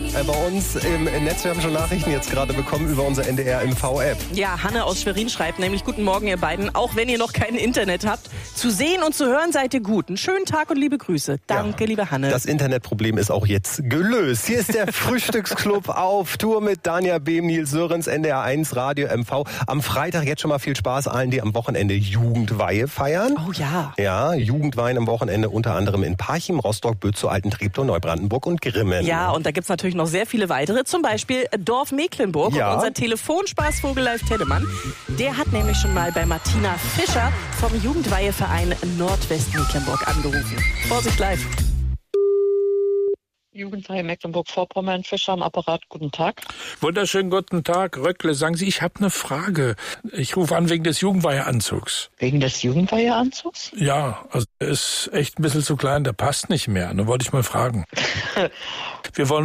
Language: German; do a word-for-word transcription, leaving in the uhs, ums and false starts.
Äh, bei uns im Netz, wir haben schon Nachrichten jetzt gerade bekommen über unsere N D R M V-App. Ja, Hanne aus Schwerin schreibt nämlich, guten Morgen ihr beiden, auch wenn ihr noch kein Internet habt, zu sehen und zu hören seid ihr gut. Einen schönen Tag und liebe Grüße. Danke, ja, liebe Hanne. Das Internetproblem ist auch jetzt gelöst. Hier ist der Frühstücksclub auf Tour mit Danja Behm, Nils Sörens, N D R eins Radio M V. Am Freitag jetzt schon mal viel Spaß allen, die am Wochenende Jugendweihe feiern. Oh ja. Ja, Jugendweihen am Wochenende unter anderem in Parchim, Rostock, Bötzow, Alten Treptow, Neubrandenburg und Grimmen. Ja, und da gibt's natürlich noch sehr viele weitere, zum Beispiel Dorf Mecklenburg. Ja. Und unser Telefonspaßvogel Live Tedemann, der hat nämlich schon mal bei Martina Fischer vom Jugendweiheverein Nordwest-Mecklenburg angerufen. Vorsicht live. Jugendweihe Mecklenburg-Vorpommern, Fischer am Apparat, guten Tag. Wunderschönen guten Tag, Röckle. Sagen Sie, ich habe eine Frage. Ich rufe an wegen des Jugendweiheanzugs. Wegen des Jugendweiheanzugs? Ja, also der ist echt ein bisschen zu klein, der passt nicht mehr. Da wollte ich mal fragen. Wir wollen